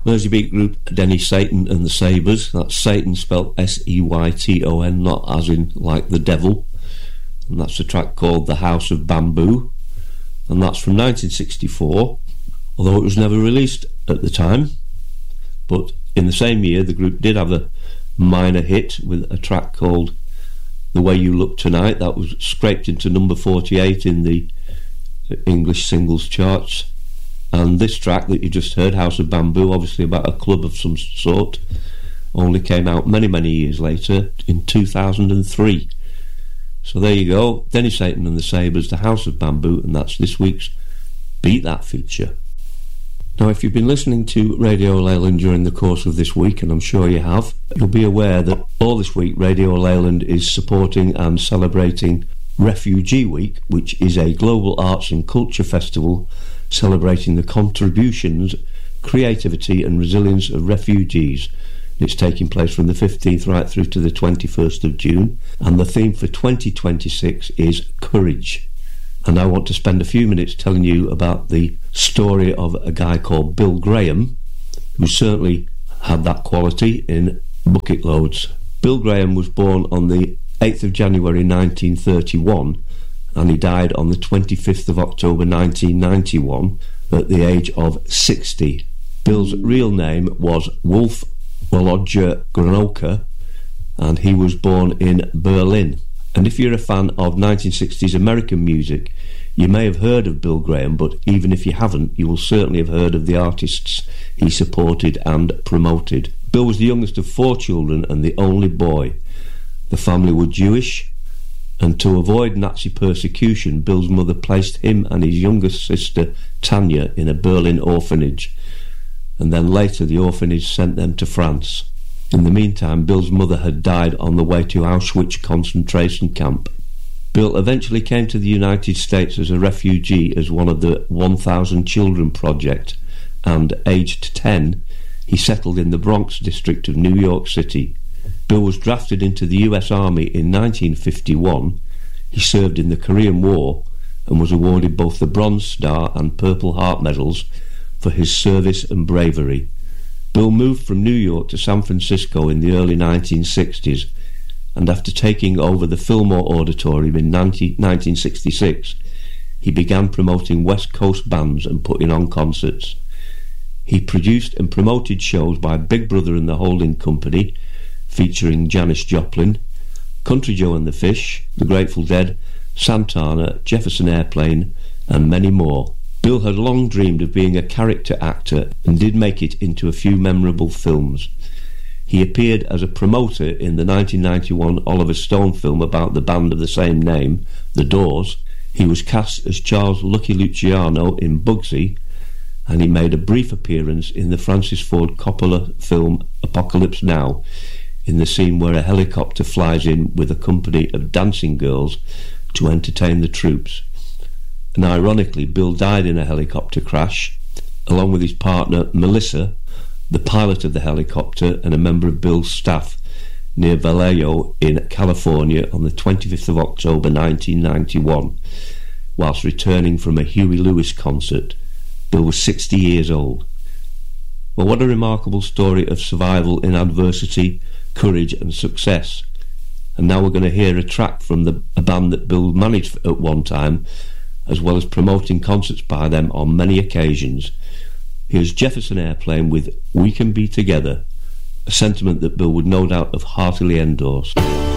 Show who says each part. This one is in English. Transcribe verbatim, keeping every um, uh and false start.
Speaker 1: Merseybeat group Denny Seyton and the Sabres. That's Seyton spelled S E Y T O N, not as in like the devil. And that's a track called The House of Bamboo. And that's from nineteen sixty-four, although it was never released at the time. But in the same year, the group did have a minor hit with a track called The Way You Look Tonight. That was scraped into number forty-eight in the English singles charts. And this track that you just heard, House of Bamboo, obviously about a club of some sort, only came out many, many years later in two thousand three. So there you go, Denny Seyton and the Sabres, The House of Bamboo, and that's this week's Beat That feature. Now, if you've been listening to Radio Leyland during the course of this week, and I'm sure you have, you'll be aware that all this week Radio Leyland is supporting and celebrating Refugee Week, which is a global arts and culture festival celebrating the contributions, creativity and resilience of refugees. It's taking place from the fifteenth right through to the twenty-first of June, and the theme for twenty twenty-six is courage. And I want to spend a few minutes telling you about the story of a guy called Bill Graham, who certainly had that quality in bucket loads. Bill Graham was born on the eighth of January nineteen thirty-one, and he died on the twenty-fifth of October nineteen ninety-one at the age of sixty. Bill's real name was Wolf Wolodja Granoka, and he was born in Berlin. And if you're a fan of nineteen sixties American music, you may have heard of Bill Graham, but even if you haven't, you will certainly have heard of the artists he supported and promoted. Bill was the youngest of four children and the only boy. The family were Jewish, and to avoid Nazi persecution, Bill's mother placed him and his younger sister Tanya in a Berlin orphanage, and then later the orphanage sent them to France. In the meantime, Bill's mother had died on the way to Auschwitz concentration camp. Bill eventually came to the United States as a refugee as one of the one thousand Children Project, and aged ten, he settled in the Bronx district of New York City. Bill was drafted into the U S Army in nineteen fifty-one. He served in the Korean War and was awarded both the Bronze Star and Purple Heart medals for his service and bravery. Bill moved from New York to San Francisco in the early nineteen sixties, and after taking over the Fillmore Auditorium in nineteen sixty-six, he began promoting West Coast bands and putting on concerts. He produced and promoted shows by Big Brother and the Holding Company, featuring Janis Joplin, Country Joe and the Fish, The Grateful Dead, Santana, Jefferson Airplane, and many more. Bill had long dreamed of being a character actor and did make it into a few memorable films. He appeared as a promoter in the nineteen ninety-one Oliver Stone film about the band of the same name, The Doors. He was cast as Charles Lucky Luciano in Bugsy, and he made a brief appearance in the Francis Ford Coppola film Apocalypse Now, in the scene where a helicopter flies in with a company of dancing girls to entertain the troops. And ironically, Bill died in a helicopter crash, along with his partner Melissa, the pilot of the helicopter and a member of Bill's staff, near Vallejo in California on the twenty-fifth of October nineteen ninety-one, whilst returning from a Huey Lewis concert. Bill was sixty years old. Well, what a remarkable story of survival in adversity, courage and success. And now we're going to hear a track from the, a band that Bill managed at one time, as well as promoting concerts by them on many occasions. Here's Jefferson Airplane with We Can Be Together, a sentiment that Bill would no doubt have heartily endorsed.